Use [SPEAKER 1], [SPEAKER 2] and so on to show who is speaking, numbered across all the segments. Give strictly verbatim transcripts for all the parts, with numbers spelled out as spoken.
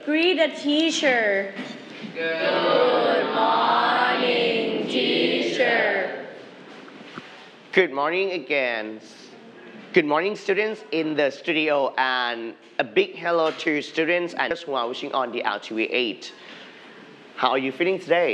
[SPEAKER 1] Greet the teacher. Good morning, teacher.
[SPEAKER 2] Good morning again. Good morning, students in the studio, and a big hello to students and those who are watching on the L T V eight. How are you feeling today?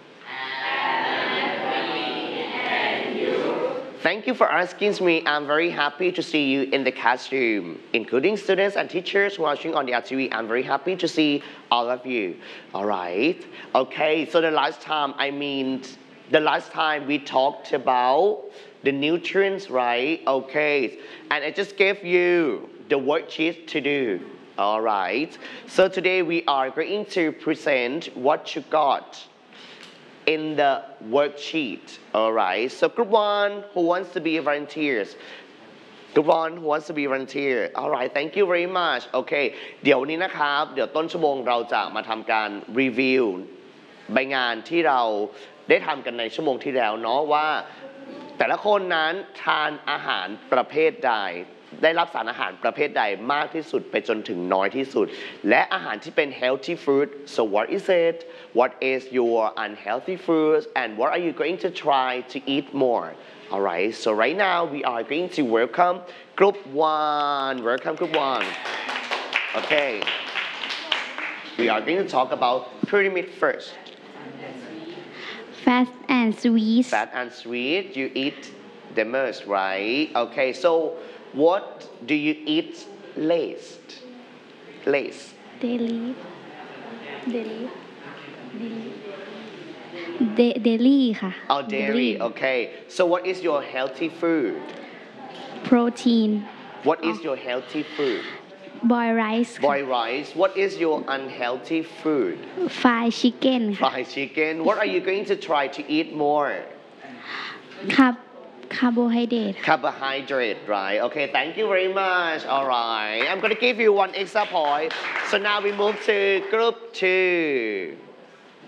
[SPEAKER 2] Thank you for asking me. I'm very happy to see you in the classroom, including students and teachers watching on the L T V. I'm very happy to see all of you. All right. Okay, so the last time, I mean, the last time we talked about the nutrients, right? Okay, and I just gave you the worksheet to do. All right. So today we are going to present what you got in the worksheet. All right. So group one, who wants to be volunteers? Group one, who wants to be volunteer? All right. Thank you very much. Okay. เดี๋ยวนี้นะครับเดี๋ยวต้นชั่วโมงเราจะมาทำการรีวิวใบงานที่เราได้ทำกันในชั่วโมงที่แล้วเนาะว่าแต่ละคนนั้นทานอาหารประเภทใดได้รับสารอาหารประเภทใดมากที่สุดไปจนถึงน้อยที่สุดและอาหารที่เป็น healthy food so what is it what is your unhealthy food and what are you going to try to eat more alright so right now we are going to welcome group one welcome group one okay we are going to talk about pyramid first
[SPEAKER 3] Fat and sweet.
[SPEAKER 2] Fat and sweet, you eat the most, right? Okay, so what do you eat least? Least.
[SPEAKER 3] Daily. Daily. Daily. Da- daily ค่ะ
[SPEAKER 2] Oh, dairy. Okay. So what is your healthy food?
[SPEAKER 3] Protein.
[SPEAKER 2] What is your healthy food?
[SPEAKER 3] Boiled rice ค่ะ
[SPEAKER 2] Boiled rice. What is your unhealthy food?
[SPEAKER 3] Fried chicken ค่ะ
[SPEAKER 2] Fried chicken. What are you going to try to eat more?
[SPEAKER 3] คาร์บ carbohydrate ค่ะ
[SPEAKER 2] Carbohydrate, right? Okay, thank you very much. All right. I'm going to give you one extra point. So now we move to group two.